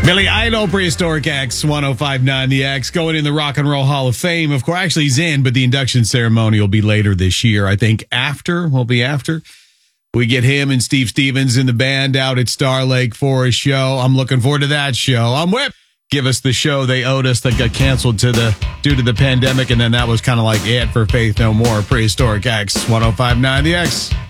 Billy Idol, Prehistoric X, 1059 The X, going in the Rock and Roll Hall of Fame. Of course, actually he's in, but the induction ceremony will be later this year. I think after we get him and Steve Stevens in the band out at Star Lake for a show. I'm looking forward to that show. I'm whipped. Give us the show they owed us that got canceled due to the pandemic, and then that was kind of like it for Faith No More. Prehistoric X, 1059 The X.